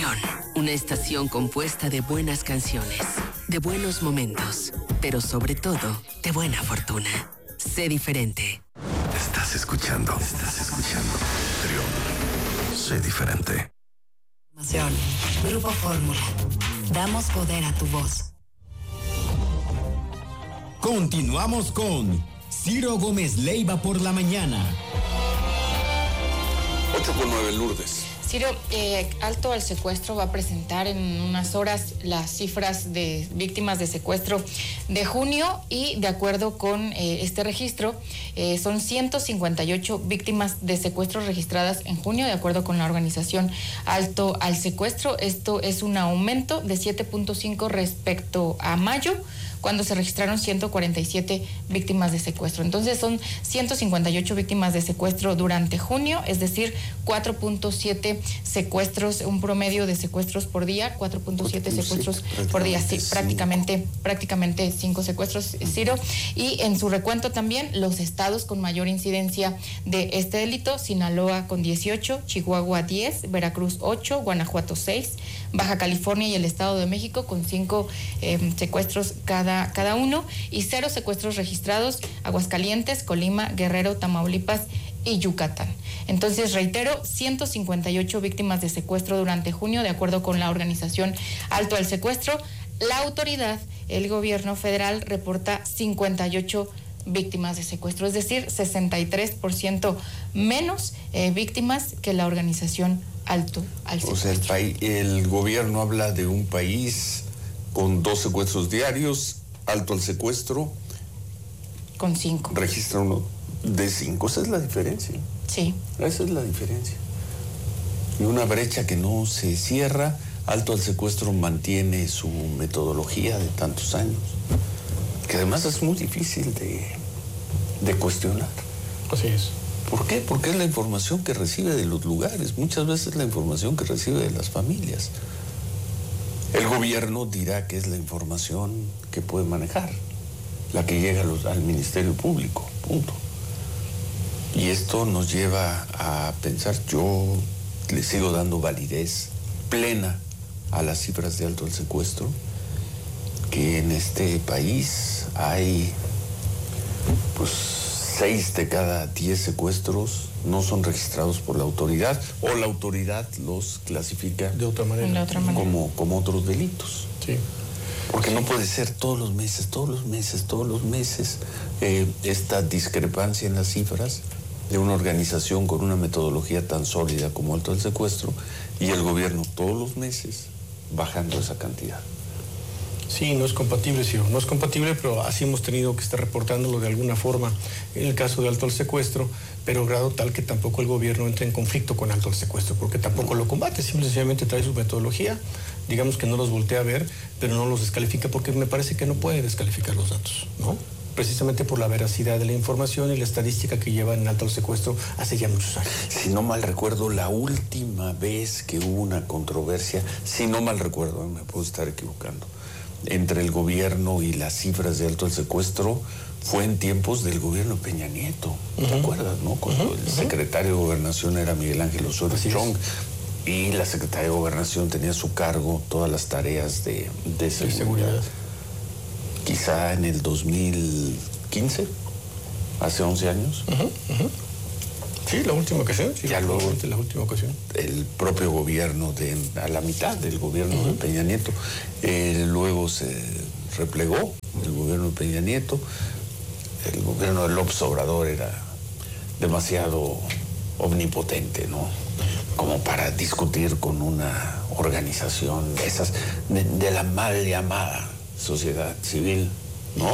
Información. Una estación compuesta de buenas canciones, de buenos momentos, pero sobre todo, de buena fortuna. Sé diferente. Estás escuchando Trión. Sé diferente. Información. Grupo Fórmula. Damos poder a tu voz. Continuamos con Ciro Gómez Leiva por la mañana. 8:09, Lourdes. Ciro, Alto al Secuestro va a presentar en unas horas las cifras de víctimas de secuestro de junio y de acuerdo con este registro, son 158 víctimas de secuestro registradas en junio, de acuerdo con la organización Alto al Secuestro. Esto es un aumento de 7.5 respecto a mayo, cuando se registraron 147 víctimas de secuestro. Entonces son 158 víctimas de secuestro durante junio, es decir, 4.7 secuestros, un promedio de secuestros por día, 4.7 secuestros por día, sí, prácticamente 5 secuestros, Ciro. Y en su recuento también los estados con mayor incidencia de este delito: Sinaloa con 18, Chihuahua 10, Veracruz 8, Guanajuato 6, Baja California y el Estado de México con 5 secuestros cada uno, y 0 secuestros registrados Aguascalientes, Colima, Guerrero, Tamaulipas y Yucatán. Entonces, reitero, 158 víctimas de secuestro durante junio, de acuerdo con la organización Alto al Secuestro. La autoridad, el gobierno federal, reporta 58 víctimas de secuestro, es decir, 63% menos víctimas que la organización Alto al Secuestro. O sea, el gobierno habla de un país con 2 secuestros diarios, Alto al Secuestro con 5. Registra uno de 5. Esa es la diferencia. Sí. Esa es la diferencia. Y una brecha que no se cierra. Alto al Secuestro mantiene su metodología de tantos años, que además es muy difícil de cuestionar. Así es. ¿Por qué? Porque es la información que recibe de los lugares, muchas veces la información que recibe de las familias. El gobierno dirá que es la información que puede manejar, la que llega al Ministerio Público, punto. Y esto nos lleva a pensar, yo le sigo dando validez plena a las cifras de Alto al Secuestro, que en este país hay, pues, 6 de cada 10 secuestros no son registrados por la autoridad, o la autoridad los clasifica de otra manera, como otros delitos. Sí. Porque no puede ser todos los meses, esta discrepancia en las cifras de una organización con una metodología tan sólida como Alto al Secuestro, y el gobierno todos los meses bajando esa cantidad. Sí, no es compatible, Ciro, no es compatible, pero así hemos tenido que estar reportándolo de alguna forma en el caso de Alto al Secuestro, pero grado tal que tampoco el gobierno entra en conflicto con Alto al Secuestro, porque tampoco lo combate, simplemente trae su metodología, digamos que no los voltea a ver, pero no los descalifica, porque me parece que no puede descalificar los datos, ¿no? Precisamente por la veracidad de la información y la estadística que lleva en Alto al Secuestro hace ya muchos años. Si no mal recuerdo, la última vez que hubo una controversia, si no mal recuerdo, me puedo estar equivocando, entre el gobierno y las cifras de Alto al Secuestro, fue en tiempos del gobierno de Peña Nieto. ¿Te acuerdas, no? Cuando el secretario de Gobernación era Miguel Ángel Osorio Chong, y la secretaria de Gobernación tenía a su cargo todas las tareas de seguridad. Quizá en el 2015, hace 11 años. Sí, la última ocasión. Sí, ya luego, la última ocasión. El propio gobierno, a la mitad del gobierno de Peña Nieto, luego se replegó el gobierno de Peña Nieto. El gobierno de López Obrador era demasiado omnipotente, ¿no? Como para discutir con una organización de esas, de la mal llamada sociedad civil, ¿no?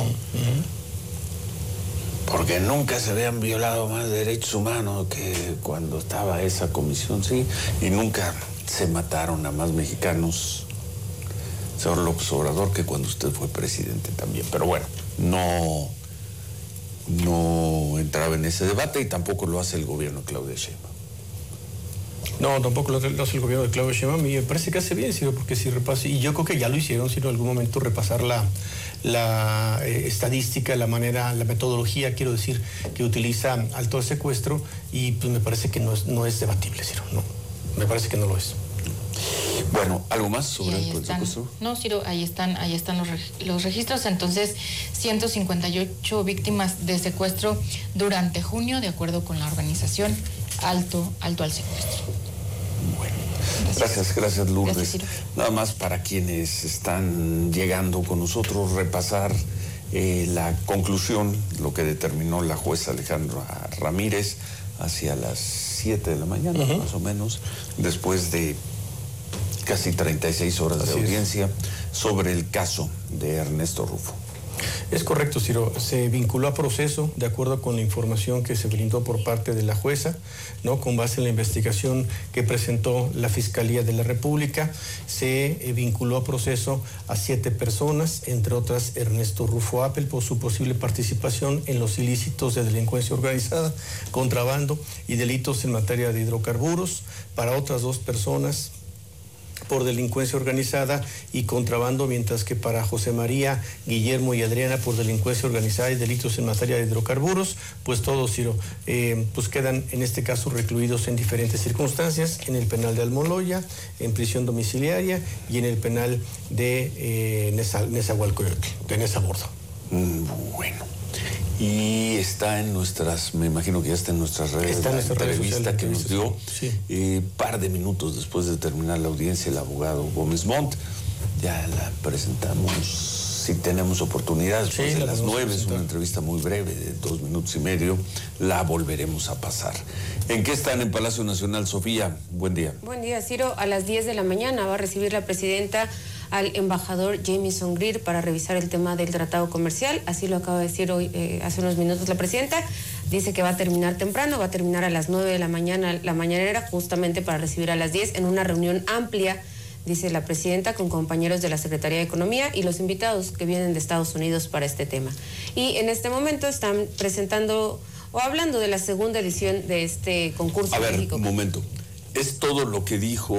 Porque nunca se habían violado más derechos humanos que cuando estaba esa comisión, sí, y nunca se mataron a más mexicanos, señor López Obrador, que cuando usted fue presidente también. Pero bueno, no entraba en ese debate, y tampoco lo hace el gobierno de Claudia Sheinbaum. No, tampoco lo hace el gobierno de Claudia Sheinbaum, y me parece que hace bien, Ciro, porque si repasa, y yo creo que ya lo hicieron, Ciro, en algún momento repasar la estadística, la metodología, quiero decir, que utiliza Alto al Secuestro, y pues me parece que no es debatible, Ciro, no, me parece que no lo es. Bueno, Bueno, ¿algo más sobre el secuestro? No, Ciro, ahí están los registros. Entonces, 158 víctimas de secuestro durante junio, de acuerdo con la organización Alto al Secuestro. Bueno, gracias Lourdes. Gracias, Ciro. Nada más para quienes están llegando con nosotros, repasar la conclusión, lo que determinó la jueza Alejandra Ramírez hacia las 7 de la mañana, más o menos, después de casi 36 horas de audiencia sobre el caso de Ernesto Rufo. Es correcto, Ciro. Se vinculó a proceso de acuerdo con la información que se brindó por parte de la jueza, ¿no? Con base en la investigación que presentó la Fiscalía de la República, se vinculó a proceso a 7 personas, entre otras Ernesto Rufo Appel, por su posible participación en los ilícitos de delincuencia organizada, contrabando y delitos en materia de hidrocarburos. Para otras 2 personas, por delincuencia organizada y contrabando, mientras que para José María, Guillermo y Adriana por delincuencia organizada y delitos en materia de hidrocarburos, pues todos, Ciro, pues quedan en este caso recluidos en diferentes circunstancias, en el penal de Almoloya, en prisión domiciliaria y en el penal de Nezahualcóyotl, de Nezabordo. Bueno. Y está en nuestras, me imagino que ya está en nuestras redes, la entrevista que nos dio, par de minutos después de terminar la audiencia, el abogado Gómez Montt. Ya la presentamos, si tenemos oportunidad, después de las 9, es una entrevista muy breve, de 2 minutos y medio, la volveremos a pasar. ¿En qué están en Palacio Nacional, Sofía? Buen día. Buen día, Ciro. A las 10 de la mañana va a recibir la presidenta al embajador Jamieson Greer para revisar el tema del tratado comercial. Así lo acaba de decir hoy, hace unos minutos, la presidenta. Dice que va a terminar temprano, va a terminar a las 9 de la mañana, la mañanera, justamente para recibir a las 10 en una reunión amplia, dice la presidenta, con compañeros de la Secretaría de Economía y los invitados que vienen de Estados Unidos para este tema. Y en este momento están presentando o hablando de la segunda edición de este concurso. A ver, México. Un momento. ¿Es todo lo que dijo,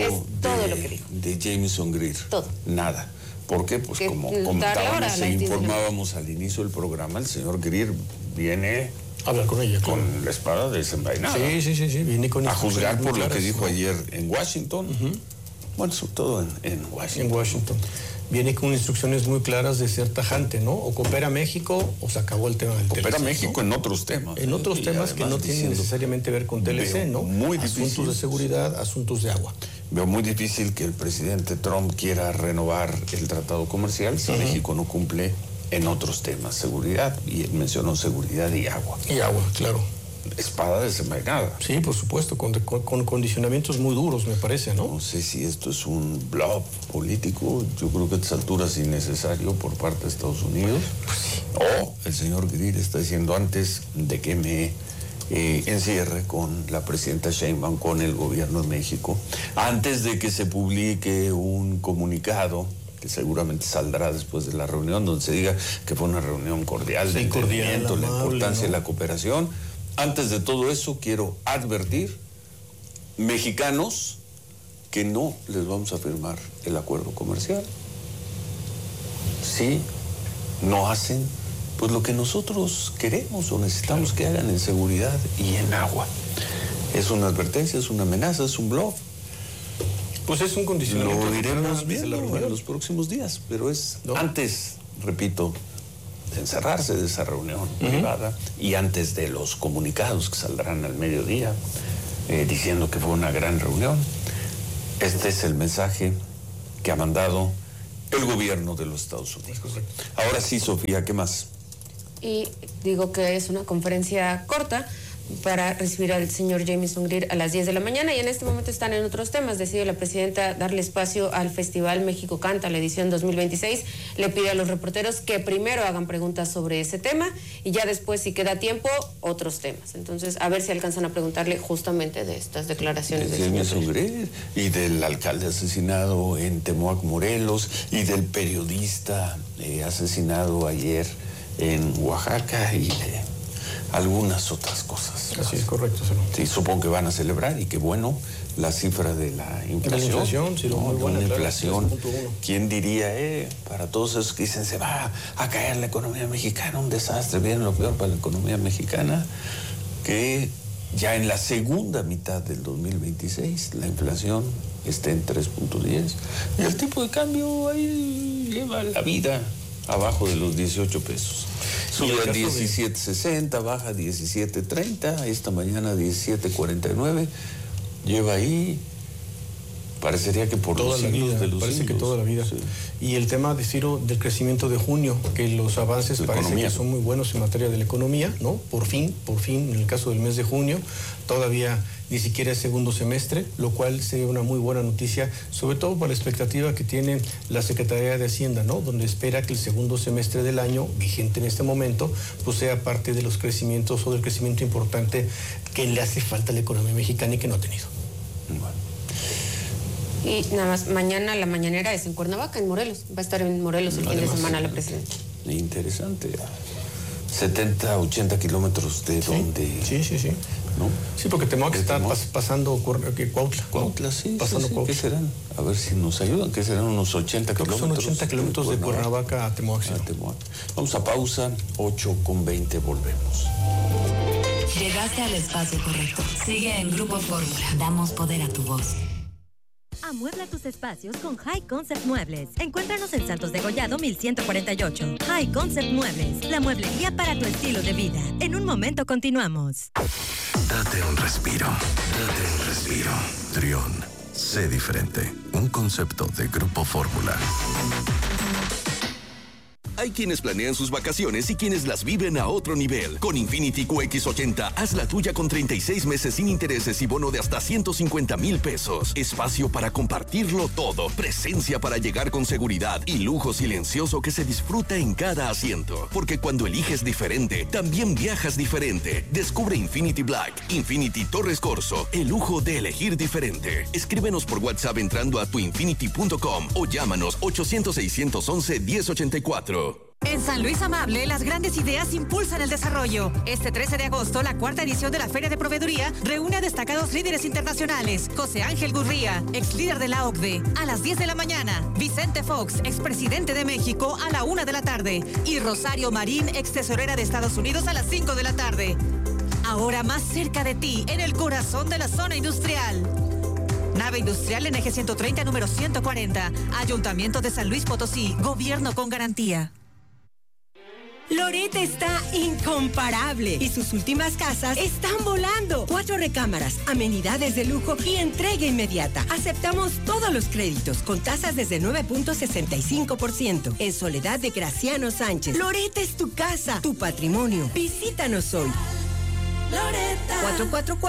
de Jamieson Greer? Todo. Nada. ¿Por qué? Pues como comentábamos e informábamos al inicio del programa, el señor Greer viene a hablar con ella, con la espada desenvainada. Sí, viene con a juzgar por lo que dijo ayer en Washington. Bueno, sobre todo en Washington. En Washington. Viene con instrucciones muy claras de ser tajante, ¿no? O coopera México o se acabó el tema del TLC. Coopera México, ¿no? En otros temas. En otros temas que no tienen necesariamente ver con TLC, ¿no? Muy difícil. Asuntos de seguridad, asuntos de agua. Veo muy difícil que el presidente Trump quiera renovar el tratado comercial si México no cumple en otros temas, seguridad, y él mencionó seguridad y agua. Y agua, claro. Espada desenvainada. Sí, por supuesto, con condicionamientos muy duros, me parece, ¿no? No sé si esto es un bluff político, yo creo que a estas alturas es innecesario por parte de Estados Unidos. Pues sí. O el señor Greer está diciendo antes de que me encierre con la presidenta Sheinbaum, con el gobierno de México, antes de que se publique un comunicado que seguramente saldrá después de la reunión, donde se diga que fue una reunión cordial, de entendimiento, la importancia de la cooperación. Antes de todo eso, quiero advertir, mexicanos, que no les vamos a firmar el acuerdo comercial. Sí, no hacen pues lo que nosotros queremos o necesitamos que hagan en seguridad y en agua. Es una advertencia, es una amenaza, es un bluff. Pues es un condicionamiento. Lo diremos viendo en los próximos días, pero es antes, repito, de encerrarse de esa reunión privada y antes de los comunicados que saldrán al mediodía diciendo que fue una gran reunión. Este es el mensaje que ha mandado el gobierno de los Estados Unidos. Ahora sí, Sofía, ¿qué más? Y digo que es una conferencia corta para recibir al señor Jamieson Greer a las 10 de la mañana, y en este momento están en otros temas. Decide la presidenta darle espacio al Festival México Canta, la edición 2026. Le pide a los reporteros que primero hagan preguntas sobre ese tema y ya después, si queda tiempo, otros temas. Entonces, a ver si alcanzan a preguntarle justamente de estas declaraciones del Jamieson Greer y del alcalde asesinado en Temoac, Morelos, y del periodista asesinado ayer en Oaxaca, y de algunas otras cosas. Así es, correcto. Sí, supongo que van a celebrar, y que bueno, la cifra de la inflación. Sí, muy buena, la inflación. Claro, ¿Quién diría, para todos esos que dicen se va a caer la economía mexicana, un desastre, viene lo peor para la economía mexicana, que ya en la segunda mitad del 2026 la inflación esté en 3.10 y el tipo de cambio ahí lleva la vida abajo de los 18 pesos. Sube a 17.60, baja a 17.30, esta mañana 17.49, lleva ahí, parecería que por toda la vida, de los parece siglos. Que toda la vida. Sí. Y el tema de Ciro del crecimiento de junio, que los avances parece que son muy buenos en materia de la economía, ¿no? Por fin, en el caso del mes de junio, todavía ni siquiera es segundo semestre, lo cual sería una muy buena noticia, sobre todo para la expectativa que tiene la Secretaría de Hacienda, ¿no? Donde espera que el segundo semestre del año, vigente en este momento, pues sea parte de los crecimientos o del crecimiento importante que le hace falta a la economía mexicana y que no ha tenido. Bueno. Y nada más, mañana la mañanera es en Cuernavaca, en Morelos. Va a estar en Morelos el fin de semana la presidenta. Interesante. 70, 80 kilómetros de donde... Sí. ¿No? Sí, porque Temoac está pasando Cuautla. Cuautla, sí. Pasando Cuautla. ¿Qué serán? A ver si nos ayudan. ¿Qué serán? Unos 80 kilómetros. Son 80 kilómetros de Cuernavaca a Temoac. Sí. Vamos a pausa, 8:20, volvemos. Llegaste al espacio correcto. Sigue en Grupo Fórmula. Damos poder a tu voz. Amuebla tus espacios con High Concept Muebles. Encuéntranos en Santos de Gollado 1148. High Concept Muebles, la mueblería para tu estilo de vida. En un momento continuamos. Date un respiro. Trión. Sé diferente. Un concepto de Grupo Fórmula. Hay quienes planean sus vacaciones y quienes las viven a otro nivel. Con Infiniti QX80, haz la tuya con 36 meses sin intereses y bono de hasta 150,000 pesos. Espacio para compartirlo todo. Presencia para llegar con seguridad y lujo silencioso que se disfruta en cada asiento. Porque cuando eliges diferente, también viajas diferente. Descubre Infiniti Black, Infiniti Torres Corso, el lujo de elegir diferente. Escríbenos por WhatsApp entrando a tuinfinity.com o llámanos 800-611-1084. En San Luis Amable, las grandes ideas impulsan el desarrollo. Este 13 de agosto, la cuarta edición de la Feria de Proveeduría reúne a destacados líderes internacionales. José Ángel Gurría, ex líder de la OCDE, a las 10 de la mañana. Vicente Fox, expresidente de México, a la 1 de la tarde. Y Rosario Marín, ex tesorera de Estados Unidos, a las 5 de la tarde. Ahora más cerca de ti, en el corazón de la zona industrial. Nave industrial en eje 130, número 140. Ayuntamiento de San Luis Potosí. Gobierno con garantía. Loret está incomparable y sus últimas casas están volando. 4 recámaras, amenidades de lujo y entrega inmediata. Aceptamos todos los créditos con tasas desde 9.65%. En Soledad de Graciano Sánchez. Loret es tu casa, tu patrimonio. Visítanos hoy. Loretta.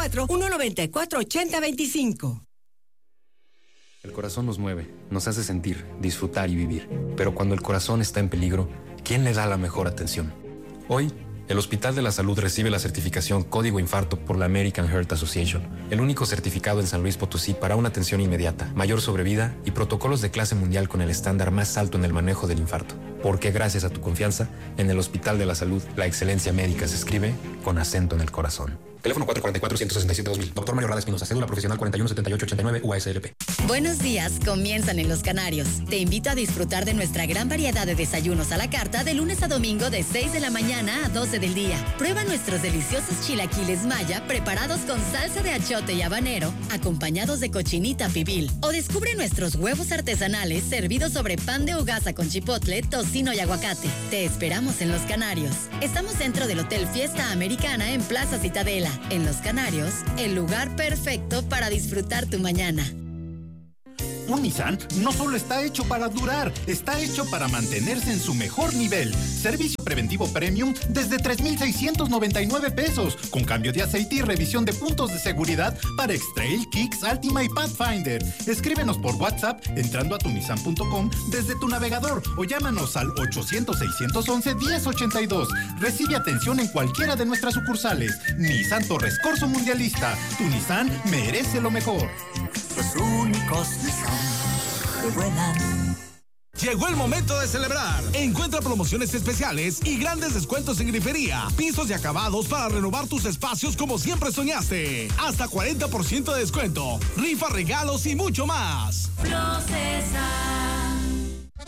444-194-8025. El corazón nos mueve, nos hace sentir, disfrutar y vivir. Pero cuando el corazón está en peligro, ¿quién le da la mejor atención? Hoy, el Hospital de la Salud recibe la certificación Código Infarto por la American Heart Association, el único certificado en San Luis Potosí para una atención inmediata, mayor sobrevida y protocolos de clase mundial con el estándar más alto en el manejo del infarto. Porque gracias a tu confianza, en el Hospital de la Salud, la excelencia médica se escribe con acento en el corazón. Teléfono 444-167-2000. Doctor Mario Rada Espinosa, cédula profesional 417889 UASLP. Buenos días, comienzan en Los Canarios. Te invito a disfrutar de nuestra gran variedad de desayunos a la carta de lunes a domingo de 6 de la mañana a 12 del día. Prueba nuestros deliciosos chilaquiles maya preparados con salsa de achiote y habanero, acompañados de cochinita pibil. O descubre nuestros huevos artesanales servidos sobre pan de hogaza con chipotle, tocino y aguacate. Te esperamos en Los Canarios. Estamos dentro del Hotel Fiesta Americana en Plaza Citadela. En Los Canarios, el lugar perfecto para disfrutar tu mañana. Un Nissan no solo está hecho para durar, está hecho para mantenerse en su mejor nivel. Servicio preventivo premium desde 3,699 pesos, con cambio de aceite y revisión de puntos de seguridad para X-Trail, Kicks, Altima y Pathfinder. Escríbenos por WhatsApp entrando a tunissan.com desde tu navegador o llámanos al 800-611-1082. Recibe atención en cualquiera de nuestras sucursales. Nissan Torres Corso Mundialista. Tu Nissan merece lo mejor. Los únicos Nissan que vuelan. Llegó el momento de celebrar. Encuentra promociones especiales y grandes descuentos en grifería, pisos y acabados para renovar tus espacios como siempre soñaste. Hasta 40% de descuento, rifa, regalos y mucho más. Procesa.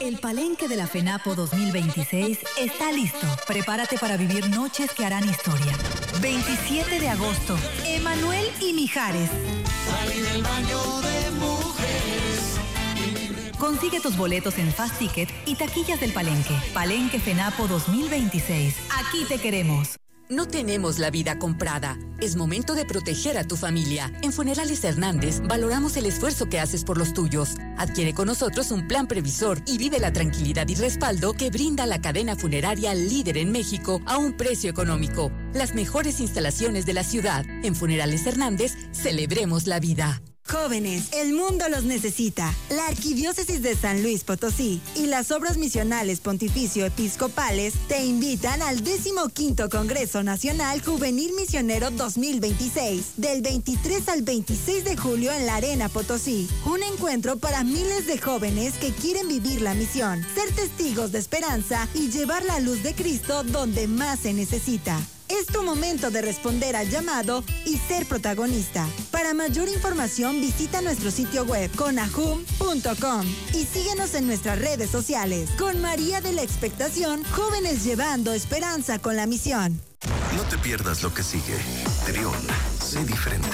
El Palenque de la FENAPO 2026 está listo. Prepárate para vivir noches que harán historia. 27 de agosto, Emanuel y Mijares. Salí del baño de mujeres. Consigue tus boletos en Fast Ticket y taquillas del Palenque. Palenque FENAPO 2026. Aquí te queremos. No tenemos la vida comprada. Es momento de proteger a tu familia. En Funerales Hernández valoramos el esfuerzo que haces por los tuyos. Adquiere con nosotros un plan previsor y vive la tranquilidad y respaldo que brinda la cadena funeraria líder en México a un precio económico. Las mejores instalaciones de la ciudad. En Funerales Hernández, celebremos la vida. Jóvenes, el mundo los necesita. La Arquidiócesis de San Luis Potosí y las Obras Misionales Pontificio Episcopales te invitan al 15º Congreso Nacional Juvenil Misionero 2026, del 23 al 26 de julio en la Arena Potosí. Un encuentro para miles de jóvenes que quieren vivir la misión, ser testigos de esperanza y llevar la luz de Cristo donde más se necesita. Es tu momento de responder al llamado y ser protagonista. Para mayor información visita nuestro sitio web conajum.com y síguenos en nuestras redes sociales. Con María de la Expectación, jóvenes llevando esperanza con la misión. No te pierdas lo que sigue. Trión, sé diferente.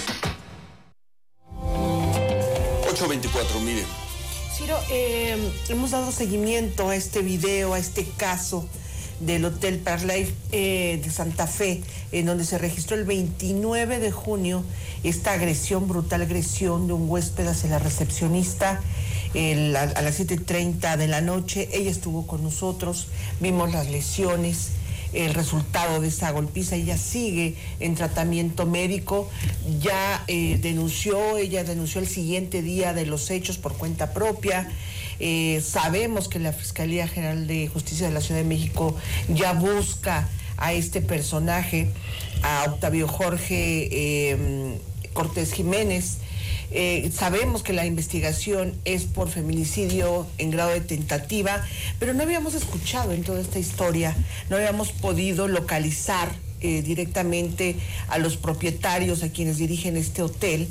8:24, miren. Ciro, hemos dado seguimiento a este video, a este caso del Hotel Park Life de Santa Fe, en donde se registró el 29 de junio esta agresión, brutal agresión de un huésped hacia la recepcionista a las 7:30 de la noche. Ella estuvo con nosotros, vimos las lesiones, el resultado de esa golpiza. Ella sigue en tratamiento médico, ella denunció el siguiente día de los hechos por cuenta propia. Sabemos que la Fiscalía General de Justicia de la Ciudad de México ya busca a este personaje, a Octavio Jorge Cortés Jiménez. Sabemos que la investigación es por feminicidio en grado de tentativa, pero no habíamos escuchado en toda esta historia, no habíamos podido localizar directamente a los propietarios, a quienes dirigen este hotel.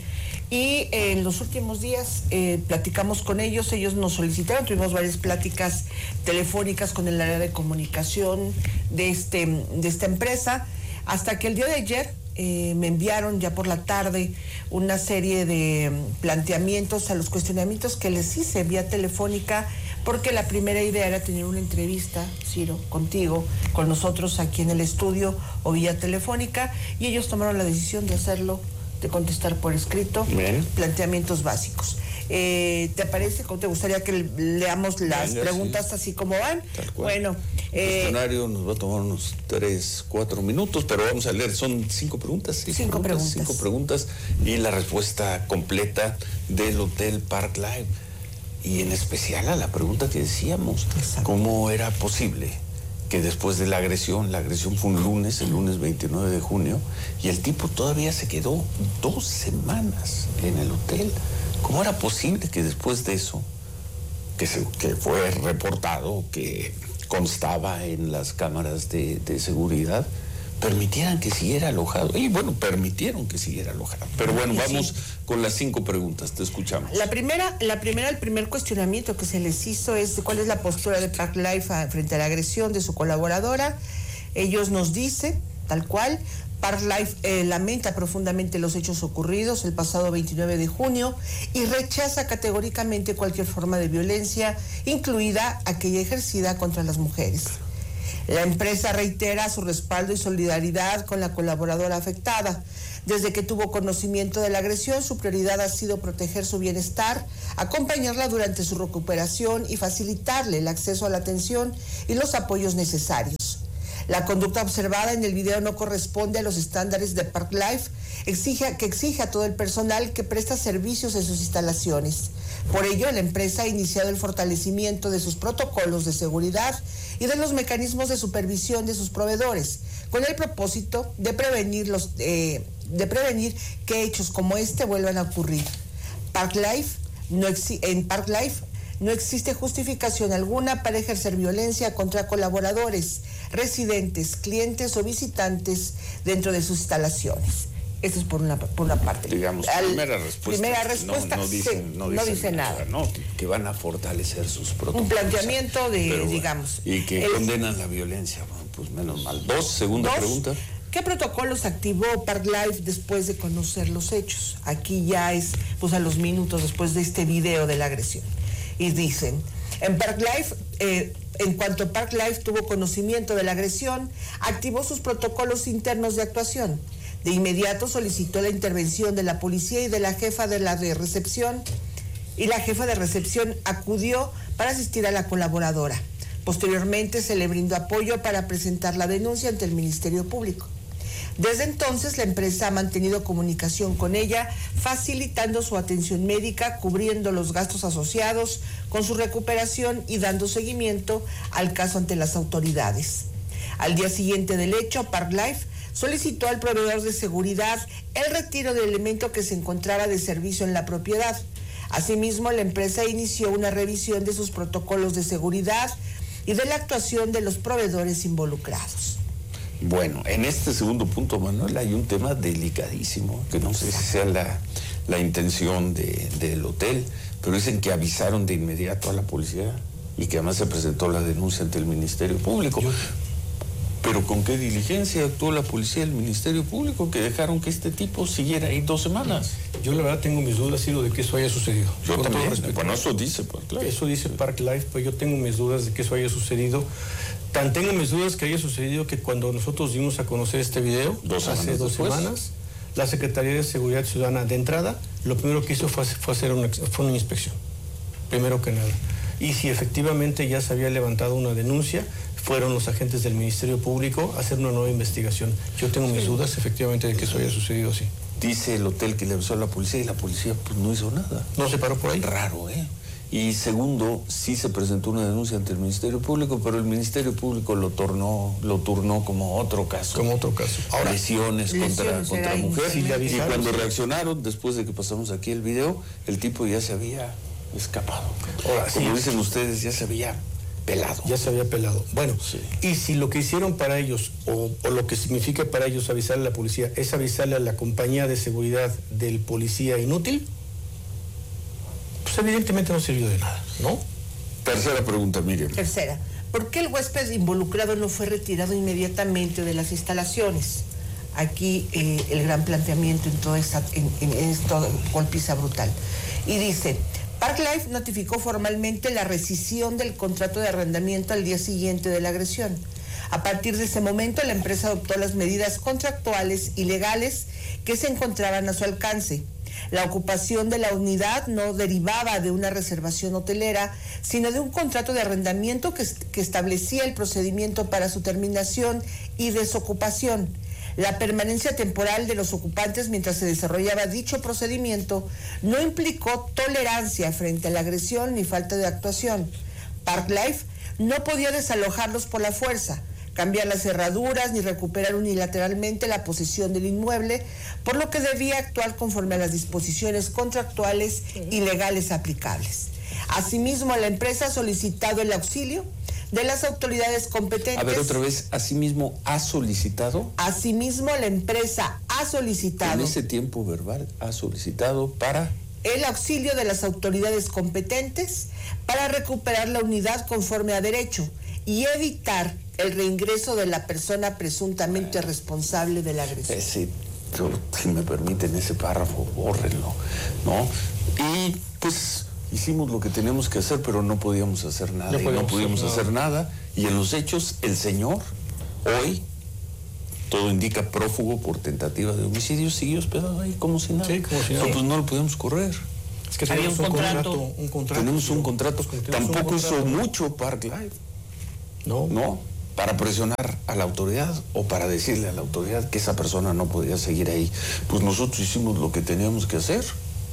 Y en los últimos días platicamos con ellos, ellos nos solicitaron, tuvimos varias pláticas telefónicas con el área de comunicación de esta empresa, hasta que el día de ayer me enviaron ya por la tarde una serie de planteamientos a los cuestionamientos que les hice vía telefónica, porque la primera idea era tener una entrevista, Ciro, contigo, con nosotros aquí en el estudio o vía telefónica, y ellos tomaron la decisión de hacerlo, de contestar por escrito. Bien. Planteamientos básicos. ¿Te parece? ¿Cómo te gustaría que leamos las preguntas, sí, así como van? Tal cual. Bueno. El cuestionario nos va a tomar unos 3-4 minutos, pero vamos a leer, son 5 preguntas. 5 preguntas y la respuesta completa del Hotel Park Life. Y en especial a la pregunta que decíamos, ¿cómo era posible que después de la agresión fue un lunes, el lunes 29 de junio, y el tipo todavía se quedó 2 semanas en el hotel? ¿Cómo era posible que después de eso, que fue reportado, que constaba en las cámaras de seguridad, permitieran que siguiera alojado? Y bueno, permitieron que siguiera alojado. Pero bueno, vamos con las 5 preguntas, te escuchamos. El primer cuestionamiento que se les hizo es cuál es la postura de Park Life frente a la agresión de su colaboradora. Ellos nos dicen, tal cual, Park Life lamenta profundamente los hechos ocurridos el pasado 29 de junio y rechaza categóricamente cualquier forma de violencia, incluida aquella ejercida contra las mujeres. La empresa reitera su respaldo y solidaridad con la colaboradora afectada. Desde que tuvo conocimiento de la agresión, su prioridad ha sido proteger su bienestar, acompañarla durante su recuperación y facilitarle el acceso a la atención y los apoyos necesarios. La conducta observada en el video no corresponde a los estándares de Park Life, que exige a todo el personal que presta servicios en sus instalaciones. Por ello, la empresa ha iniciado el fortalecimiento de sus protocolos de seguridad y de los mecanismos de supervisión de sus proveedores, con el propósito de prevenir que hechos como este vuelvan a ocurrir. En Park Life no existe justificación alguna para ejercer violencia contra colaboradores, residentes, clientes o visitantes dentro de sus instalaciones. Esto es por una parte. Digamos, primera respuesta. No dice nada. No, que van a fortalecer sus protocolos. Un planteamiento pero, digamos. Y que condenan la violencia. Bueno, pues menos mal. Segunda pregunta. ¿Qué protocolos activó Park Life después de conocer los hechos? Aquí ya es pues a los minutos después de este video de la agresión. Y dicen, en cuanto Park Life tuvo conocimiento de la agresión, activó sus protocolos internos de actuación. De inmediato solicitó la intervención de la policía y de la jefa de recepción, y la jefa de recepción acudió para asistir a la colaboradora. Posteriormente se le brindó apoyo para presentar la denuncia ante el Ministerio Público. Desde entonces, la empresa ha mantenido comunicación con ella, facilitando su atención médica, cubriendo los gastos asociados con su recuperación y dando seguimiento al caso ante las autoridades. Al día siguiente del hecho, Park Life solicitó al proveedor de seguridad el retiro del elemento que se encontraba de servicio en la propiedad. Asimismo, la empresa inició una revisión de sus protocolos de seguridad y de la actuación de los proveedores involucrados. Bueno, en este segundo punto, Manuel, hay un tema delicadísimo, que no sé si sea la intención del hotel, pero dicen que avisaron de inmediato a la policía y que además se presentó la denuncia ante el Ministerio Público. Pero ¿con qué diligencia actuó la policía y el Ministerio Público que dejaron que este tipo siguiera ahí 2 semanas? Yo la verdad tengo mis dudas, de que eso haya sucedido. Yo también, bueno, eso dice Park Life. Eso dice Park Life, pues yo tengo mis dudas de que eso haya sucedido. Tan tengo mis dudas que haya sucedido que cuando nosotros dimos a conocer este video, hace 2 semanas, la Secretaría de Seguridad Ciudadana de entrada, lo primero que hizo fue hacer una inspección, primero que nada. Y si efectivamente ya se había levantado una denuncia, fueron los agentes del Ministerio Público a hacer una nueva investigación. Yo tengo mis dudas efectivamente de que eso haya sucedido así. Dice el hotel que le avisó a la policía y la policía pues no hizo nada. ¿No se paró por ahí? Raro, ¿eh? Y segundo, sí se presentó una denuncia ante el Ministerio Público, pero el Ministerio Público lo turnó como otro caso. Como otro caso. Ahora, lesiones contra mujer. Sí, y cuando reaccionaron, después de que pasamos aquí el video, el tipo ya se había escapado. Ahora, como dicen ustedes, ya se había pelado. Ya se había pelado. Bueno, y si lo que hicieron para ellos, o lo que significa para ellos avisarle a la policía, es avisarle a la compañía de seguridad del policía inútil, pues evidentemente no sirvió de nada, ¿no? Tercera pregunta, Miriam. Tercera. ¿Por qué el huésped involucrado no fue retirado inmediatamente de las instalaciones? Aquí el gran planteamiento en toda esta golpiza brutal. Y dice, Park Life notificó formalmente la rescisión del contrato de arrendamiento al día siguiente de la agresión. A partir de ese momento, la empresa adoptó las medidas contractuales y legales que se encontraban a su alcance. La ocupación de la unidad no derivaba de una reservación hotelera, sino de un contrato de arrendamiento que establecía el procedimiento para su terminación y desocupación. La permanencia temporal de los ocupantes mientras se desarrollaba dicho procedimiento no implicó tolerancia frente a la agresión ni falta de actuación. Park Life no podía desalojarlos por la fuerza, cambiar las cerraduras ni recuperar unilateralmente la posesión del inmueble, por lo que debía actuar conforme a las disposiciones contractuales y legales aplicables. Asimismo, la empresa ha solicitado el auxilio de las autoridades competentes. A ver, otra vez, ¿asimismo ha solicitado? Asimismo, la empresa ha solicitado. En ese tiempo verbal ha solicitado para el auxilio de las autoridades competentes para recuperar la unidad conforme a derecho y evitar el reingreso de la persona presuntamente responsable de la agresión. Sí, si me permiten ese párrafo, bórrenlo, ¿no? Y pues hicimos lo que teníamos que hacer, pero no podíamos hacer nada. No podíamos hacer nada. Y en los hechos, el señor, hoy, todo indica prófugo por tentativa de homicidio, siguió hospedado ahí como si nada. Sí, como si nada. Pues no lo podíamos correr. Es que había un contrato. Tenemos un contrato. Tampoco hizo mucho Park Life. No. Para presionar a la autoridad o para decirle a la autoridad que esa persona no podía seguir ahí. Pues nosotros hicimos lo que teníamos que hacer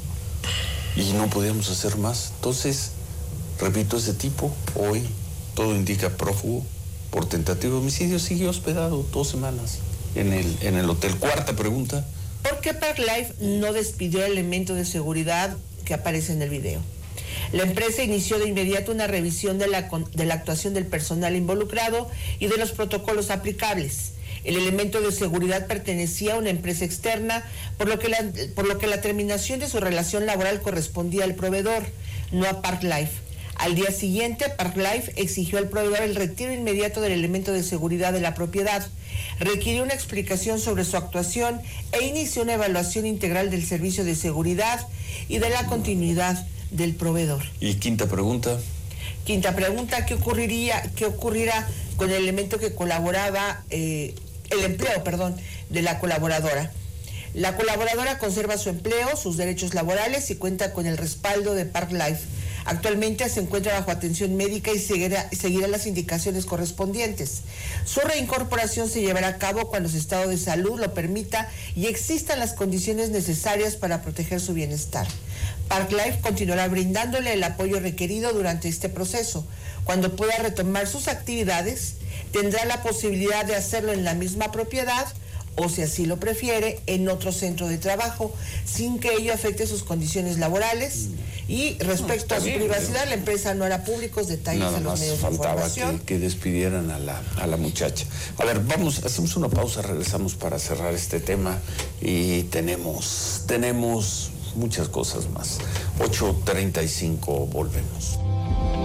y no podíamos hacer más. Entonces, repito, ese tipo hoy, todo indica prófugo por tentativa de homicidio, sigue hospedado 2 semanas en el hotel. Cuarta pregunta. ¿Por qué Park Life no despidió el elemento de seguridad que aparece en el video? La empresa inició de inmediato una revisión de la actuación del personal involucrado y de los protocolos aplicables. El elemento de seguridad pertenecía a una empresa externa, por lo que la terminación de su relación laboral correspondía al proveedor, no a Park Life. Al día siguiente, Park Life exigió al proveedor el retiro inmediato del elemento de seguridad de la propiedad, requirió una explicación sobre su actuación e inició una evaluación integral del servicio de seguridad y de la continuidad del proveedor. Y quinta pregunta, ¿qué ocurrirá con el elemento que colaboraba, el empleo de la colaboradora? La colaboradora conserva su empleo, sus derechos laborales y cuenta con el respaldo de Park Life. Actualmente se encuentra bajo atención médica y seguirá las indicaciones correspondientes. Su reincorporación se llevará a cabo cuando su estado de salud lo permita y existan las condiciones necesarias para proteger su bienestar. Park Life continuará brindándole el apoyo requerido durante este proceso. Cuando pueda retomar sus actividades, tendrá la posibilidad de hacerlo en la misma propiedad o, si así lo prefiere, en otro centro de trabajo, sin que ello afecte sus condiciones laborales. Y respecto a su privacidad, la empresa no hará públicos detalles a los medios de información. Que despidieran a la muchacha. A ver, hacemos una pausa, regresamos para cerrar este tema y tenemos muchas cosas más. 8:35, volvemos.